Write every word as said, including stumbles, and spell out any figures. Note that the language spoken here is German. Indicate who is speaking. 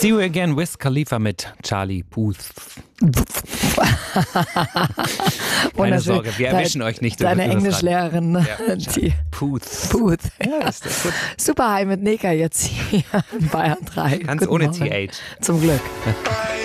Speaker 1: See You Again, Wiz Khalifa mit Charlie Puth. Keine Sorge, wir erwischen euch nicht.
Speaker 2: Deine Englischlehrerin,
Speaker 1: ja,
Speaker 2: die
Speaker 1: Puth.
Speaker 2: Puth.
Speaker 1: Ja, ist das gut.
Speaker 2: Super, Hi mit Neka jetzt hier in Bayern drei.
Speaker 1: Ganz
Speaker 2: Guten
Speaker 1: ohne
Speaker 2: Morgen.
Speaker 1: T H.
Speaker 2: Zum Glück.